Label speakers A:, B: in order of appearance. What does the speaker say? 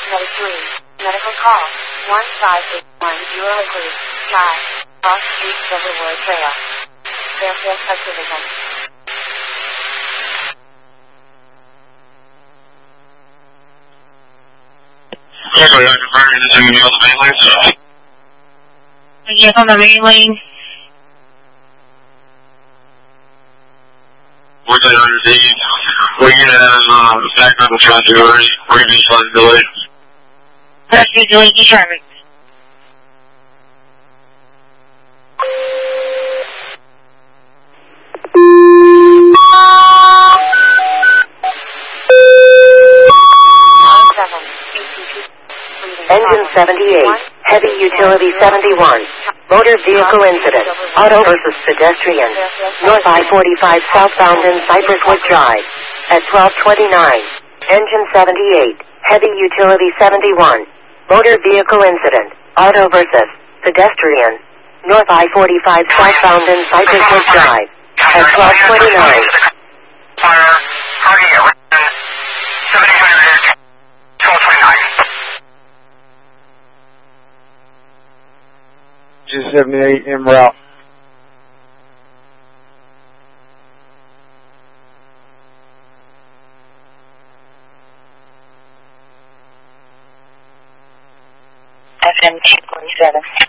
A: Medical call. 1581 Euroclear Drive. Cross Street Silverwood Trail. Fairfield Subdivision.
B: Yes, on the main lane. We're going to receive. We can have background traffic already. We're going to be slightly delayed. That's delayed traffic.
C: Engine 78, Heavy Utility 71, Motor Vehicle Incident, Auto versus Pedestrian, North I-45 southbound in Cypresswood Drive, at 12:29. Engine 78, Heavy Utility 71, Motor Vehicle Incident, Auto versus Pedestrian, North I-45 southbound in Cypresswood Drive, at 12:29.
D: Fire, targeting at 700, 12:29.
E: 78 en route.
B: FM 247.